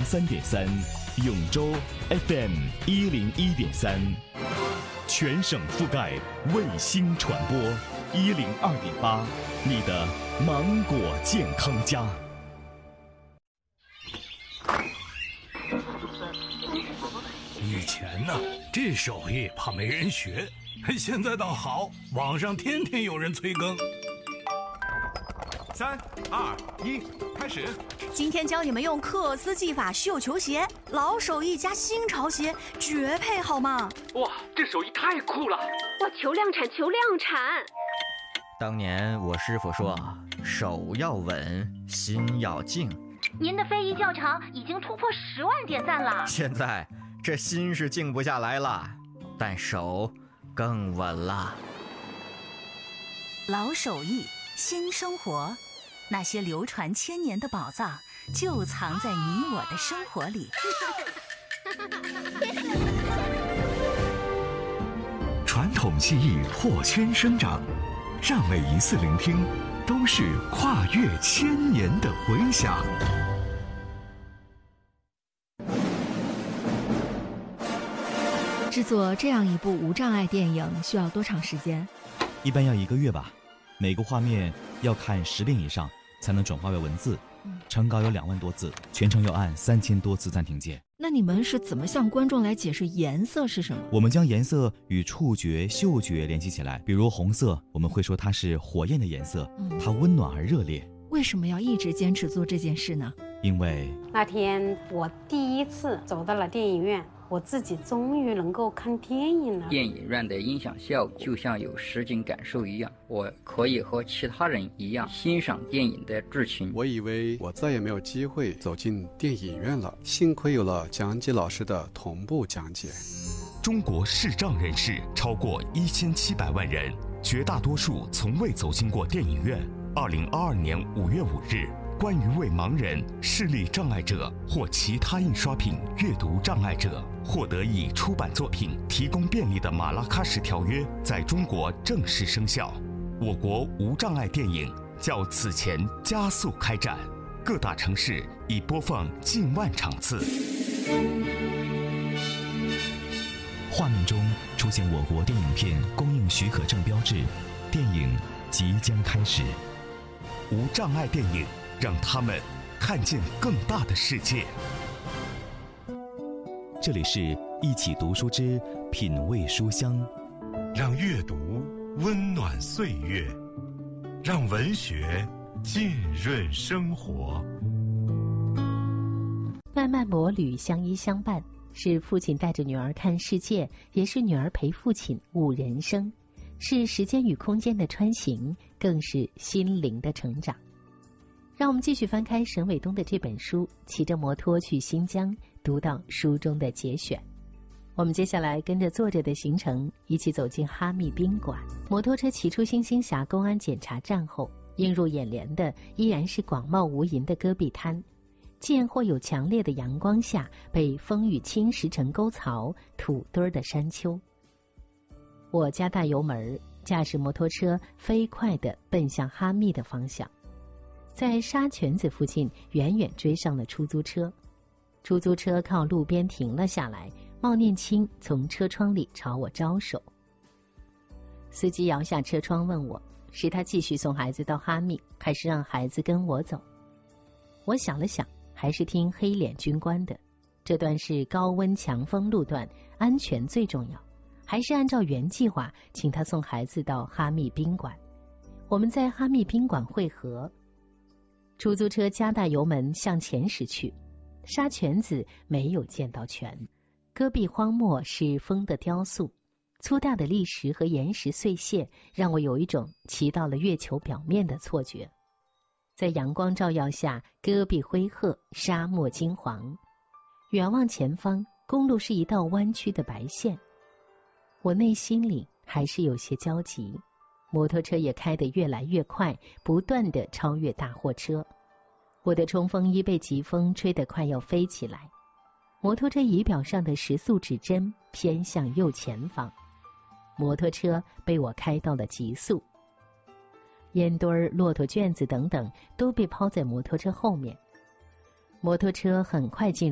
103.3，永州 FM101.3，全省覆盖卫星传播102.8，你的芒果健康家。 以前呢，这手艺怕没人学，现在倒好，网上天天有人催更。 3、2、1，开始！ 今天教你们用克斯技法绣球鞋，老手艺加新潮鞋，绝配好吗？ 哇，这手艺太酷了！ 哇，求量产，求量产！ 当年我师傅说，手要稳，心要静。 您的非遗教程已经突破10万点赞了。 现在这心是静不下来了，但手更稳了。 老手艺，新生活，那些流传千年的宝藏就藏在你我的生活里。 传统技艺破圈生长，让每一次聆听都是跨越千年的回响。 制作这样一部无障碍电影需要多长时间？ 一般要1个月吧，每个画面要看10遍以上才能转化为文字，成稿有2万多字，全程要按3000多次暂停键。 那你们是怎么向观众来解释颜色是什么？ 我们将颜色与触觉、嗅觉联系起来，比如红色，我们会说它是火焰的颜色，它温暖而热烈。 为什么要一直坚持做这件事呢？ 因为那天我第一次走到了电影院，我自己终于能够看电影了。 电影院的音响效果就像有实景感受一样，我可以和其他人一样欣赏电影的剧情。 我以为我再也没有机会走进电影院了，幸亏有了讲解老师的同步讲解。 中国视障人士超过1700万人，绝大多数从未走进过电影院。2022年5月5日，关于为盲人、视力障碍者或其他印刷品阅读障碍者获得以出版作品提供便利的马拉喀什条约在中国正式生效。我国无障碍电影较此前加速开展，各大城市已播放近万场次。 画面中出现我国电影片供应许可证标志，电影即将开始。 无障碍电影，让他们看见更大的世界。 这里是一起读书之品味书香， 让阅读温暖岁月，让文学浸润生活。 漫漫魔旅，相依相伴，是父亲带着女儿看世界，也是女儿陪父亲悟人生，是时间与空间的穿行，更是心灵的成长。让我们继续翻开沈伟东的这本书，骑着摩托去新疆，读到书中的节选。我们接下来跟着作者的行程，一起走进哈密宾馆。摩托车骑出星星峡公安检查站后，映入眼帘的依然是广袤无垠的戈壁滩，见或有强烈的阳光下被风雨侵蚀成沟槽、土堆的山丘。我加大油门，驾驶摩托车飞快地奔向哈密的方向。在沙泉子附近远远追上了出租车，出租车靠路边停了下来，冒念青从车窗里朝我招手。司机摇下车窗问我，是他继续送孩子到哈密，还是让孩子跟我走？我想了想，还是听黑脸军官的，这段是高温强风路段，安全最重要，还是按照原计划请他送孩子到哈密宾馆。我们在哈密宾馆会合。出租车加大油门向前驶去，沙泉子没有见到泉。戈壁荒漠是风的雕塑，粗大的砾石和岩石碎屑让我有一种骑到了月球表面的错觉。在阳光照耀下，戈壁灰褐，沙漠金黄。远望前方，公路是一道弯曲的白线。我内心里还是有些焦急。摩托车也开得越来越快，不断地超越大货车。我的冲锋衣被疾风吹得快要飞起来。摩托车仪表上的时速指针偏向右前方，摩托车被我开到了极速。烟堆、骆驼圈子等等都被抛在摩托车后面。摩托车很快进入